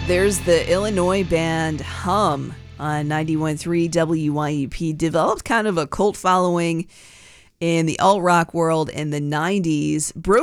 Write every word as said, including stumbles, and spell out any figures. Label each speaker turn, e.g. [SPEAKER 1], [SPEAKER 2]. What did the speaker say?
[SPEAKER 1] There's the Illinois band Hum on ninety-one point three W Y U P. Developed kind of a cult following in the alt rock world in the nineties. Broke